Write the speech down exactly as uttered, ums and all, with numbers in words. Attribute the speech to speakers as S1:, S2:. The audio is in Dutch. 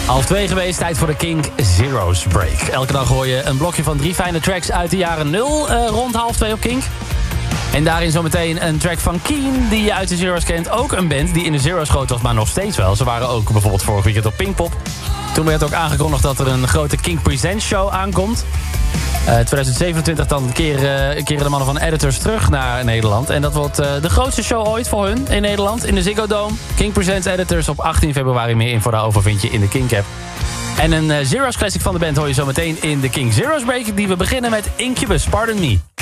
S1: Half twee geweest, tijd voor de Kink Zero's Break. Elke dag hoor je een blokje van drie fijne tracks uit de jaren nul uh, rond half twee op Kink. En daarin zometeen een track van Keen, die je uit de Zero's kent. Ook een band die in de Zero's groot was, maar nog steeds wel. Ze waren ook bijvoorbeeld vorig weekend op Pinkpop. Toen werd ook aangekondigd dat er een grote Kink Presents show aankomt. Uh, twintig zevenentwintig dan keren, keren de mannen van Editors terug naar Nederland. En dat wordt uh, de grootste show ooit voor hun in Nederland. In de Ziggo Dome. Kink Presents Editors op achttien februari. Meer info daarover vind je in de Kink app. En een uh, Zero's classic van de band hoor je zo meteen in de Kink Zero's Break. Die we beginnen met Incubus, Pardon Me.